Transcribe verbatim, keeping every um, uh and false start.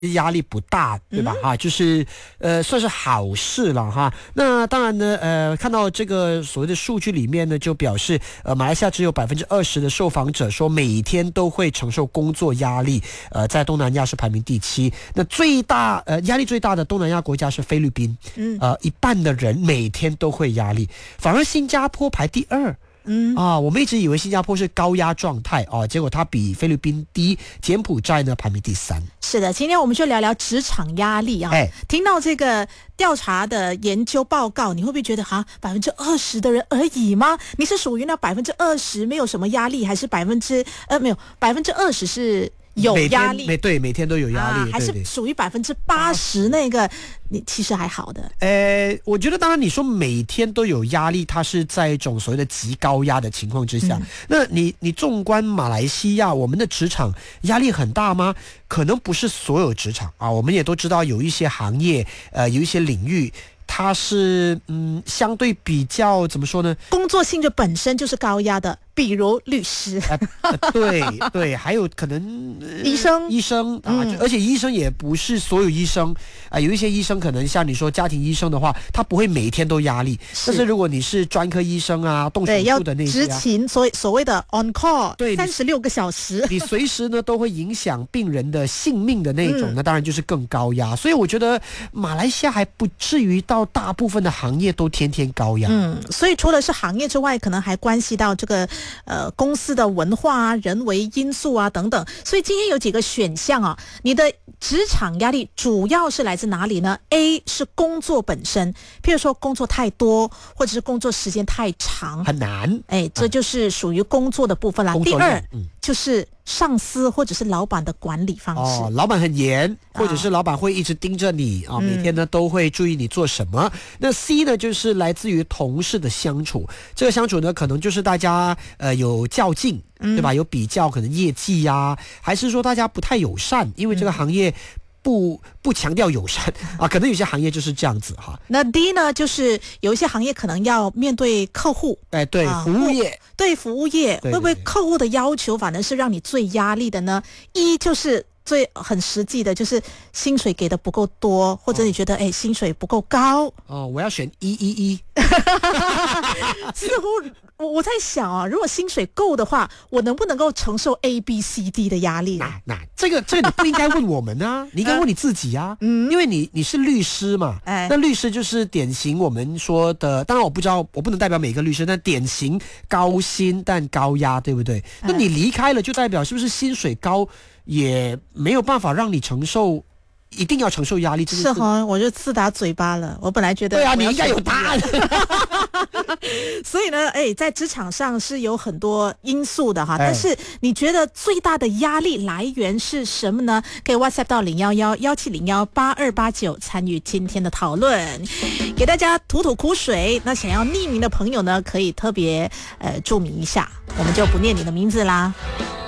压力不大，对吧？哈、嗯，就是呃，算是好事了哈。那当然呢，呃，看到这个所谓的数据里面呢，就表示呃，马来西亚只有百分之二十的受访者说每天都会承受工作压力，呃，在东南亚是排名第七。那最大呃压力最大的东南亚国家是菲律宾，嗯，呃，一半的人每天都会压力，反而新加坡排第二。嗯啊，我们一直以为新加坡是高压状态啊，结果它比菲律宾低，柬埔寨呢排名第三。 是的，今天我们就聊聊职场压力啊。哎，听到这个调查的研究报告，你会不会觉得哈，百分之二十的人而已吗？你是属于那百分之二十没有什么压力，还是百分之呃没有百分之二十是？有压力， 每对每天都有压力，啊、 还是属于百分之八十那个，你其实还好的。 呃，我觉得当然你说每天都有压力，它是在一种所谓的极高压的情况之下。嗯、那你你纵观马来西亚，我们的职场压力很大吗？可能不是所有职场啊，我们也都知道有一些行业，呃，有一些领域。它是嗯，相对比较怎么说呢？ 工作性质本身就是高压的，比如律师。 呃呃、对对，还有可能、呃、 医生， 医生啊、嗯，而且医生也不是所有医生啊、呃，有一些医生可能像你说家庭医生的话，他不会每天都压力。但是如果你是专科医生啊，动手术的那些、啊， 执勤所所谓的 on call， 对，三十六个小时， 你随时呢都会影响病人的性命的那种，嗯、那当然就是更高压。所以我觉得马来西亚还不至于到。大部分的行业都天天高压， 嗯，所以除了是行业之外，可能还关系到这个呃公司的文化啊、人为因素啊等等。所以今天有几个选项啊，你的职场压力主要是来自哪里呢 ？A 是工作本身，譬如说工作太多，或者是工作时间太长， 很难， 哎，这就是属于工作的部分啦。第二，嗯、就是上司或者是老板的管理方式， 哦，老板很严，或者是老板会一直盯着你啊、哦，每天呢都会注意你做什么。嗯、那 C 呢，就是来自于同事的相处，这个相处呢，可能就是大家呃有较劲，对吧？有比较，可能业绩呀、啊，还是说大家不太友善，因为这个行业。不不强调友善啊，可能有些行业就是这样子哈。 那 D 呢，就是有一些行业可能要面对客户， 哎，对，啊、服务业， 对服务业，对对对，会不会客户的要求反而是让你最压力的呢？一就是最很实际的，就是薪水给的不够多，或者你觉得哎、哦、薪水不够高哦，我要选一一一。 似乎我我在想啊，如果薪水够的话，我能不能够承受 A B C D 的压力呢？ 那那这个这个你不应该问我们啊，你应该问你自己啊，嗯，因为你你是律师嘛，哎，那律师就是典型我们说的，当然我不知道，我不能代表每个律师，但典型高薪但高压，对不对？那你离开了，就代表是不是薪水高也没有办法让你承受？一定要承受压力，这是哈，我就自打嘴巴了。我本来觉得对啊，你应该有答案。 所以呢，哎，在职场上是有很多因素的哈，但是你觉得最大的压力来源是什么呢？可以 WhatsApp 到零幺幺幺七零幺八二八九参与今天的讨论，给大家吐吐苦水。那想要匿名的朋友呢，可以特别呃注明一下，我们就不念你的名字啦。